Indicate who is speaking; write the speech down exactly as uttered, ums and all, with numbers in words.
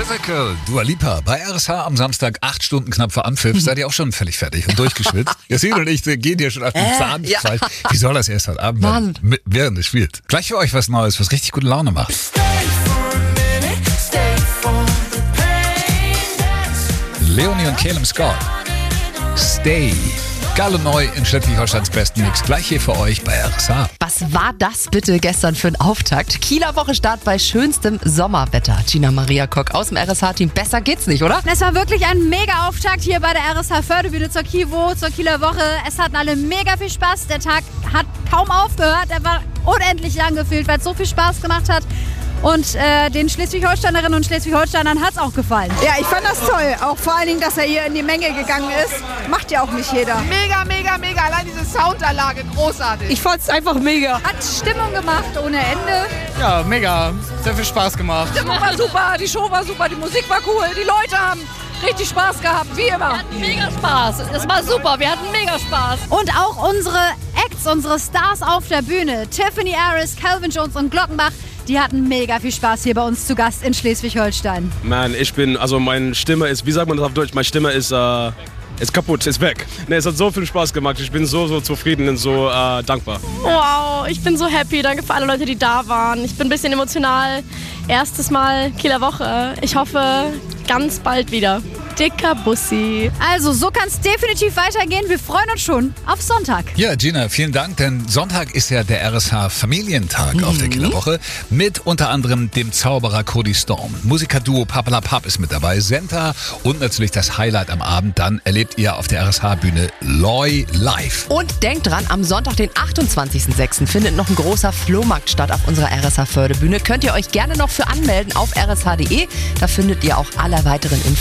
Speaker 1: Miracle, Dua Lipa. Bei R S H am Samstag acht Stunden knapp vor Anpfiff. Seid ihr auch schon völlig fertig und durchgeschwitzt? Jasmin und ich gehen hier schon auf den
Speaker 2: Äh,
Speaker 1: Zahnfleisch.
Speaker 2: ja.
Speaker 1: Wie soll das erst heute Abend
Speaker 2: Mann.
Speaker 1: werden, während es spielt? Gleich für euch was Neues, was richtig gute Laune macht. Leonie und Caleb Scott. Stay. Geil und neu in Schleswig-Holsteins besten Mix. Gleich hier für euch bei R S H.
Speaker 2: Was war das bitte gestern für ein Auftakt? Kieler Wochenstart bei schönstem Sommerwetter. Gina Maria Kock aus dem R S H-Team. Besser geht's nicht, oder?
Speaker 3: Es war wirklich ein mega Auftakt hier bei der R S H-Förderbühne zur Kivo, zur Kieler Woche. Es hatten alle mega viel Spaß. Der Tag hat kaum aufgehört. Er war unendlich lang gefühlt, weil es so viel Spaß gemacht hat. Und äh, den Schleswig-Holsteinerinnen und Schleswig-Holsteinern hat es auch gefallen.
Speaker 4: Ja, ich fand das toll. Auch vor allen Dingen, dass er hier in die Menge gegangen ist. Macht ja auch nicht jeder.
Speaker 5: Mega, mega, mega. Allein diese Soundanlage, großartig.
Speaker 4: Ich fand's einfach mega.
Speaker 3: Hat Stimmung gemacht ohne Ende.
Speaker 6: Ja, mega. Sehr viel Spaß gemacht.
Speaker 3: Die Stimmung war super, die Show war super, die Musik war cool, die Leute haben richtig Spaß gehabt, wie immer.
Speaker 7: Wir hatten mega Spaß. Es war super. Wir hatten mega Spaß.
Speaker 3: Und auch unsere Acts, unsere Stars auf der Bühne, Tiffany Harris, Calvin Jones und Glockenbach, die hatten mega viel Spaß hier bei uns zu Gast in Schleswig-Holstein.
Speaker 8: Man, ich bin, also meine Stimme ist, wie sagt man das auf Deutsch, meine Stimme ist, äh, ist kaputt, ist weg. Nee, es hat so viel Spaß gemacht, ich bin so, so zufrieden und so äh, dankbar.
Speaker 7: Wow, ich bin so happy. Danke für alle Leute, die da waren. Ich bin ein bisschen emotional. Erstes Mal Kieler Woche. Ich hoffe, ganz bald wieder. Dicker Bussi.
Speaker 3: Also, so kann es definitiv weitergehen. Wir freuen uns schon auf Sonntag.
Speaker 1: Ja, Gina, vielen Dank, denn Sonntag ist ja der R S H Familientag mhm. auf der Kieler Woche mit unter anderem dem Zauberer Cody Storm. Musikerduo Papalapap ist mit dabei, Senta und natürlich das Highlight am Abend. Dann erlebt ihr auf der R S H-Bühne Loy live.
Speaker 2: Und denkt dran, am Sonntag, den achtundzwanzigsten sechsten findet noch ein großer Flohmarkt statt auf unserer R S H-Förderbühne. Könnt ihr euch gerne noch für anmelden auf r s h punkt d e. Da findet ihr auch alle weiteren Infos.